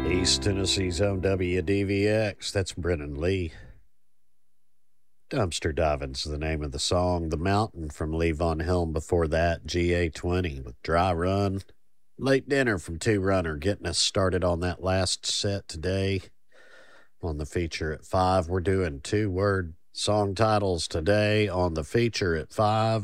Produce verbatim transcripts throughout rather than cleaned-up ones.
East Tennessee's own W D V X. That's Brennan Lee. Dumpster Diving's the name of the song. The Mountain from Lee Von Helm. Before that, G A twenty with Dry Run. Late Dinner from Two Runner getting us started on that last set today. On the feature at five, we're doing two-word song titles today on the feature at five.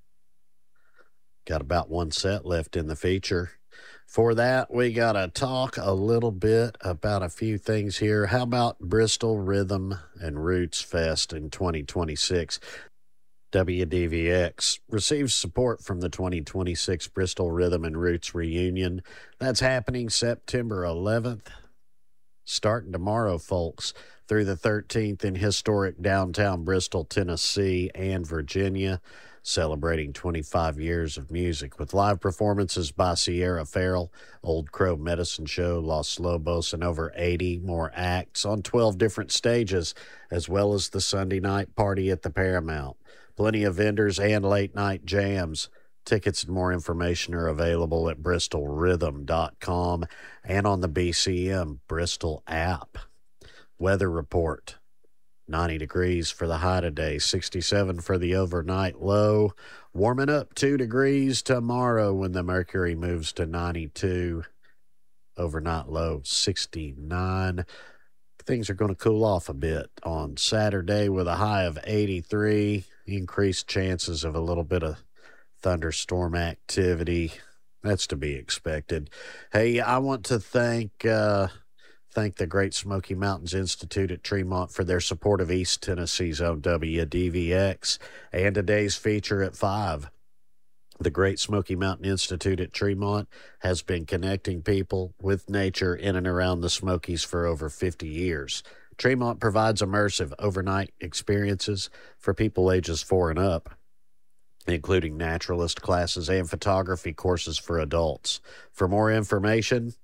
Got about one set left in the feature. For that, we got to talk a little bit about a few things here. How about Bristol Rhythm and Roots Fest in twenty twenty-six? W D V X receives support from the twenty twenty-six Bristol Rhythm and Roots Reunion. That's happening September eleventh. Starting tomorrow, folks, through the thirteenth in historic downtown Bristol, Tennessee, and Virginia. Celebrating twenty-five years of music with live performances by Sierra Farrell, Old Crow Medicine Show, Los Lobos, and over eighty more acts on twelve different stages, as well as the Sunday night party at the Paramount. Plenty of vendors and late-night jams. Tickets and more information are available at bristol rhythm dot com and on the B C M Bristol app. Weather report. ninety degrees for the high today, sixty-seven for the overnight low. Warming up two degrees tomorrow when the mercury moves to ninety-two. Overnight low, sixty-nine. Things are going to cool off a bit on Saturday with a high of eighty-three. Increased chances of a little bit of thunderstorm activity. That's to be expected. Hey, I want to thank... Uh, Thank the Great Smoky Mountains Institute at Tremont for their support of East Tennessee's own W D V X and today's feature at five. The Great Smoky Mountain Institute at Tremont has been connecting people with nature in and around the Smokies for over fifty years. Tremont provides immersive overnight experiences for people ages four and up, including naturalist classes and photography courses for adults. For more information,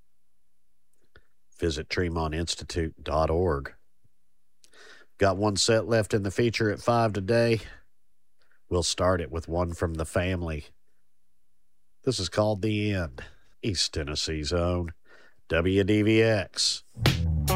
visit tremont institute dot org. Got one set left in the feature at five today. We'll start it with one from the family. This is called The End. East Tennessee's own W D V X.